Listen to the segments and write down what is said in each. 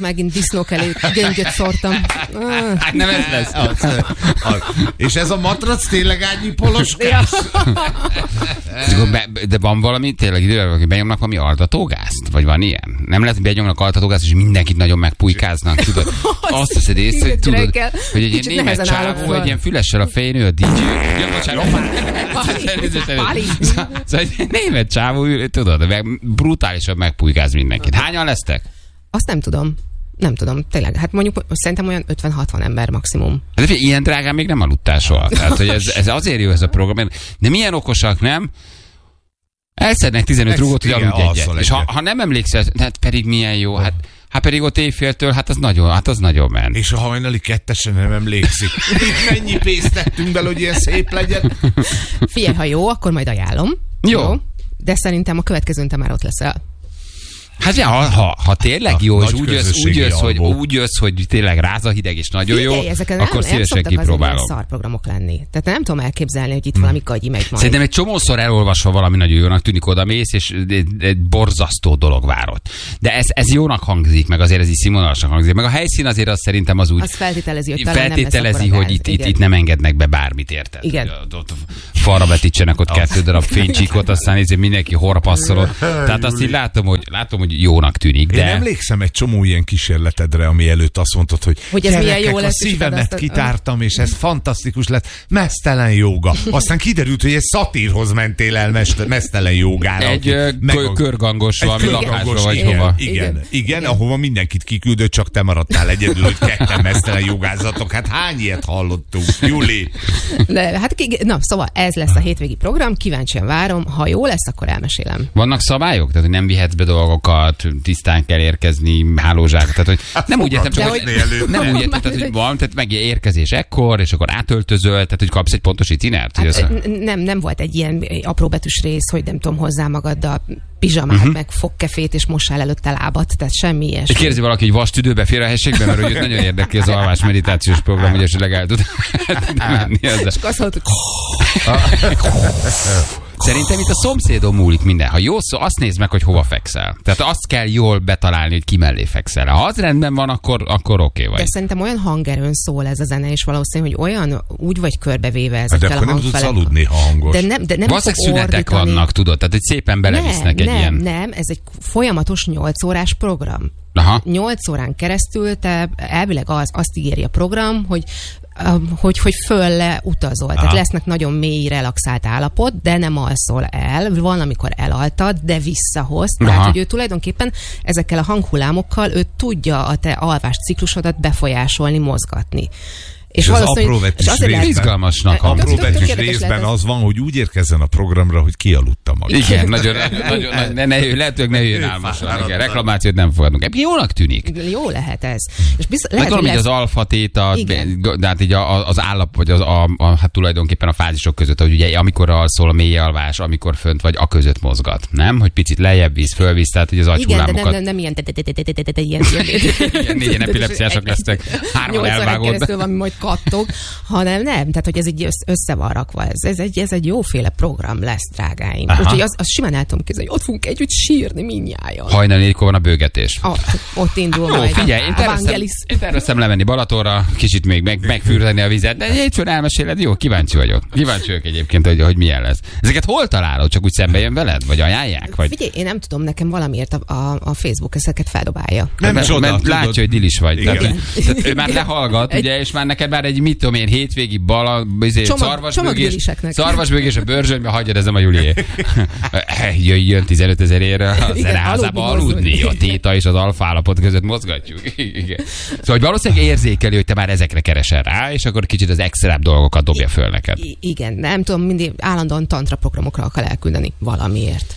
megint disznók elé gyöngyöt szórtam. Hát nem ez lesz. És ez a matrac tényleg ágyi poloskás? De van valami, tényleg idővel, hogy benyomnak valami altatógázt? Vagy van ilyen? Nem lehet, hogy benyomnak altatógázt, és mindenkit nagyon megpulykáznak, tudod? Azt veszed észre, hogy tudod, hogy egy ilyen német csávó, egy ilyen fülessel a fején, ő a DJ. Ja, bocsánat. Szóval egy német csávó, tudod, brutálisan megpulykáz mindenkit. Hányan lesztek? Azt nem tudom. Nem tudom, tényleg. Hát mondjuk szerintem olyan 50-60 ember maximum. Hát ilyen drágán még nem aludtál soha. Tehát, hogy ez azért jó ez a program. De milyen okosak, nem? Elszednek 15 rúgót, hogy aludj egyet. És ha nem emlékszel, hát pedig milyen jó, hát pedig ott éjféltől, hát az nagyon ment. És a hajnali kettesen nem emlékszik. Mennyi pénzt tettünk bele, hogy ilyen szép legyen? Figyelj, ha jó, akkor majd ajánlom. Jó. De szerintem a következőn te már ott leszel. Hát ja, ha tényleg jó, és úgy jössz, hogy tényleg rázahideg és nagyon jó, akkor szívesen kipróbálom. Szarprogramok lenni. Tehát nem tudom elképzelni, hogy itt valami gagyi megy majd. Szerintem egy csomószor elolvasva valami nagyon jónak tűnik, odamész, és egy borzasztó dolog várott. De ez jónak hangzik, meg azért ez is színvonalasnak hangzik. Meg a helyszín azért az szerintem az úgy... Az feltételezi, hogy talán nem lesz hogy itt nem engednek be bármit, érted? Igen. Ott falra vetítsenek ott 2 darab fénycsíkot, aztán mindenki horpasszolod. Tehát azt így látom, hogy jónak tűnik, de... Én emlékszem egy csomó ilyen kísérletedre, ami előtt azt mondtad, hogy ez milyen jó lesz, a szívemet kitártam, és ez fantasztikus lett. Meztelen jóga. Aztán kiderült, hogy egy szatírhoz mentél el meztelen jógára. Egy körgangos valami lakásba vagy hova. Igen, ahova mindenkit kiküldött, csak te maradtál egyedül, hogy ketten meztelen jogázatok. Hát hány ilyet hallottunk, Juli? Szóval ez lesz a hétvégi program, kíváncsian várom. Ha jó lesz, akkor elmesélem. Vannak szabályok? Tehát, hogy nem vihetsz be dolgokat, tisztán kell érkezni, hálózsák. Tehát, hogy nem úgy értem, csak nem úgy értem, hogy van, tehát meg érkezés ekkor, és akkor átöltözöl, tehát, hogy kapsz egy pontos itinert? Hát, nem volt egy ilyen apróbetűs rész, hogy nem tudom, hozzá magaddal pizsamát, meg fogkefét, és mossál előtte lábat, tehát semmi ilyesmi. És kérdezi valaki, hogy vastüdőbe férhességbe, mert hogy nagyon érdekli az alvás meditációs program, hogy esetleg el tud menni ezzel. Csak azt hallottuk. Szerintem itt a szomszédon múlik minden. Ha jó szó, azt nézd meg, hogy hova fekszel. Tehát azt kell jól betalálni, hogy ki mellé fekszel. Ha az rendben van, akkor oké vagy. De szerintem olyan hangerőn szól ez a zene, és valószínű, hogy olyan úgy vagy körbevéve ezekkel a hangfelek. De akkor nem tudsz aludni, ha hangos. De nem valószínűleg szünetek vannak, tudod? Tehát, hogy szépen belevisznek egy ilyen... Nem, ez egy folyamatos 8 órás program. Aha. 8 órán keresztül te elvileg azt ígéri a program, hogy föl le utazol. Tehát lesznek nagyon mély, relaxált állapot, de nem alszol el. Van, amikor elaltad, de visszahoz. Tehát, hogy ő tulajdonképpen ezekkel a hanghullámokkal ő tudja a te alvás ciklusodat befolyásolni, mozgatni. És az apróvetűs részben, részben az van, hogy úgy érkezzen a programra, hogy kialudta maga. Igen, nagyon lehetőleg ne jöjjön álmosan. Reklamációt nem fogadunk. Ebből jónak tűnik. Jó lehet ez. És lehet, hogy az alfa-téta, de hát így az állap, vagy hát tulajdonképpen a fázisok között, hogy ugye amikor alszol, a mély alvás, amikor fönt vagy, a között mozgat. Nem? Hogy picit lejjebb visz, fölvisz, tehát hogy az agyhullámokat... Igen, de nem ilyen... Négyen epilepsziások lesztek. 3 elvágott. Kattog, hanem nem, tehát hogy ez így össze van rakva. Ez egy jóféle program lesz, drágáim. Úgyhogy az simán el tudom képzelni, hogy ott fogunk együtt sírni mindnyájan. Hajnali 4-kor van a bőgetés. Ott indul jó, majd. Figyelj, én terveztem lemenni Balatonra, kicsit még megfürdeni a vizet, de hétfőn elmeséled, jó, kíváncsi vagyok. Kíváncsi vagyok egyébként, hogy milyen lesz. Ezeket hol találod? Csak úgy szembe jön veled? Vagy ajánlják? Vagy... Figyelj, én nem tudom, nekem valamiért a Facebook ezeket feldobálja. Nem csoda, látja, hogy dilis vagy. Tehát ő már lehallgat, ugye, és már neked már egy mit tudom én, hétvégi szarvasbőgés a Börzsönybe, hagyjad, ez nem a Julié. Jöjjön 15 000 érre a zeneházába aludni. A téta és az alfa állapot között mozgatjuk. Igen. Szóval hogy valószínűleg érzékeli, hogy te már ezekre keresel rá, és akkor kicsit az extra dolgokat dobja föl neked. Igen, nem tudom, mindig állandóan tantra programokra akar elküldeni valamiért.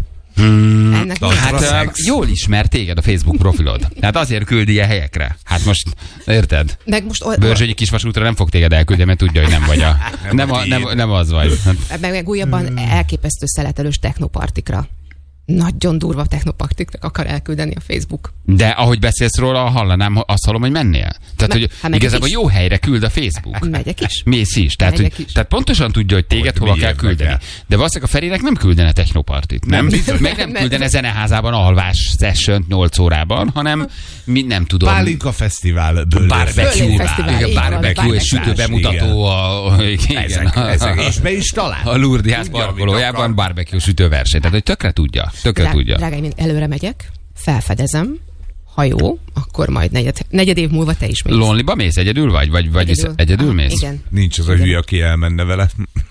Hát jól ismer téged a Facebook profilod. Tehát azért küldi ilyen helyekre. Hát most, érted? Börzsönyi Kisvasútra nem fog téged elküldeni, mert tudja, hogy nem vagy nem az vagy. Meg újabban elképesztő szeletelős technopartikra. nagyon durva technopaktiknak akar elküldeni a Facebook. De ahogy beszélsz róla, hallom, hogy mennél. Tehát, hogy igazából jó helyre küld a Facebook. Megyek is. Mész is. Tehát pontosan tudja, hogy téged hova kell küldeni. De valószínűleg a Ferinek nem küldene technopartit. Nem küldene zeneházában alvás session 8 órában, hanem nem tudom. Pálinka fesztivál. Barbecue és sütő bemutató. Ezek. És be is talál. A Lourdes ház parkolójában barbecue sütőverseny. Tehát, hogy tökre tudja. Drágáim, én előre megyek, felfedezem, ha jó, akkor majd negyed év múlva te is mész. Lonelyba mész? Egyedül vagy egyedül mész? Igen. Nincs az a hülye, aki elmenne vele.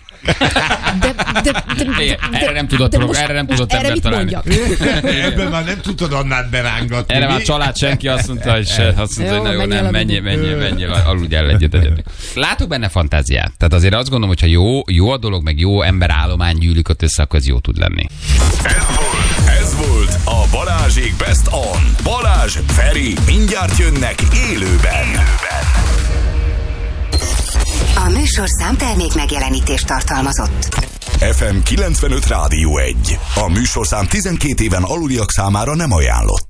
Erre nem tudott ember találni. Ebben már nem tudod annál berángatni. Erre már család senki azt mondta, hogy na jó, nem, menjél, aludjál egyet. Látok benne fantáziát. Tehát azért azt gondolom, hogyha jó a dolog, meg jó emberállomány gyűlik ott össze, akkor ez jó tud lenni. Ez volt a Balázsék Best On. Balázs, Feri, mindjárt jönnek élőben. A műsorszám termék megjelenítést tartalmazott. FM 95 Rádió 1. A műsorszám 12 éven aluliak számára nem ajánlott.